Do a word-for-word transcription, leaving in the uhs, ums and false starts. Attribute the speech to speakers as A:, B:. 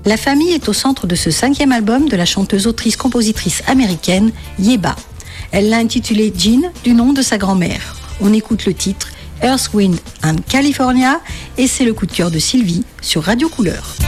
A: La famille est au centre de ce cinquième album de la chanteuse, autrice, compositrice américaine Yebba. Elle l'a intitulé Jean, du nom de sa grand-mère. On écoute le titre Earth, Wind and California et c'est le coup de cœur de Sylvie sur Radio Couleur.